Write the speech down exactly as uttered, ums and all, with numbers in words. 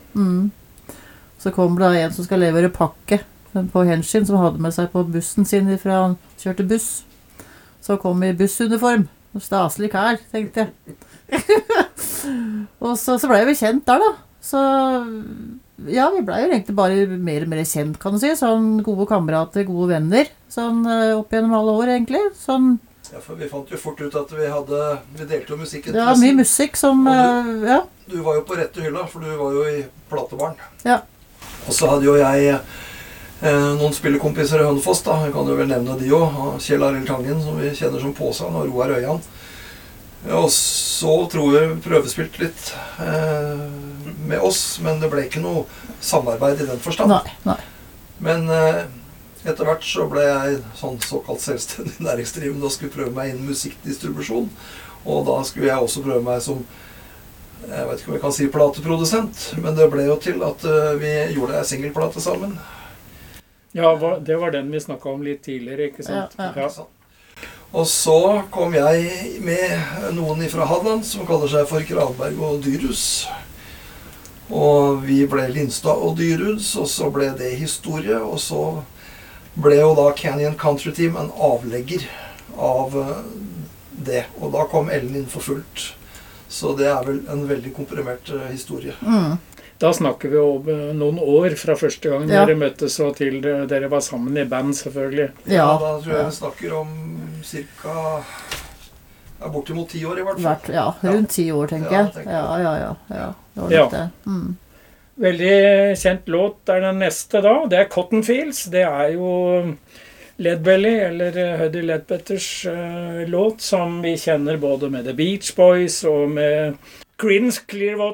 Mm. Så kom det en som skal levere pakke på Henshin, som hadde med seg på bussen sin fra han kjørte buss. Så kom i bussuniform. Staselig kær, tenkte jeg. Og så, så ble vi kjent der, da. Så ja, vi ble jo egentlig bare mer og mer kjent, kan du si. Sånn gode kamerater, gode venner. Sånn opp gjennom alle år, egentlig. Sånn... Ja, for vi fant jo fort ut at vi hadde... Vi delte jo musikken. Ja, mye musikk som... Du, ja. Du var jo på rette hylla, for du var jo i platebarn. Ja. Og så hadde jo jeg eh, noen spillekompiser i Hønefoss, da. Jeg kan jo vel nevne de også. Kjell Arild Tangen, som vi kjenner som Påsan, og Roar Øyan. Og så tror jeg prøvespilt litt eh, med oss, men det ble ikke noe samarbeid i den forstand. Nei, nei. Men eh, etter hvert så ble jeg sånn såkalt selvstendig næringsdrivende og skulle prøve meg innen musikkdistribusjon. Og da skulle jeg også prøve meg som, jeg vet ikke om jeg kan si plateprodusent, men det ble jo til at uh, vi gjorde en singelplate sammen. Ja, det var den vi snakket om litt tidligere, ikke sant? Ja, ja. Ja. Og så kom jeg med noen fra Hadeland som kaller seg for Kranberg og Dyrhus. Og vi ble Lindstad og Dyrhus, og så ble det historie, og så ble jo da Canyon Country Team en avlegger av det. Og da kom Ellen inn for fullt. Så det er vel en veldig komprimert historie. Mm. Da snakker vi om noen år fra første gang Ja. dere møttes og til dere var sammen i band, selvfølgelig. Ja, Ja. da tror jeg vi snakker om cirka ja, bortimot ti år i hvert fall. Vært, ja, rundt ti år, tenker Ja, jeg. tenker jeg. Ja, ja, ja. ja. Det var Ja. litt det. Mm. Veldig kjent låt er den neste da. Det er Cotton Fields. Det er jo Leadbelly, eller Huddy Ledbetters uh, låt, som vi kjenner både med The Beach Boys og med Creedence Clearwater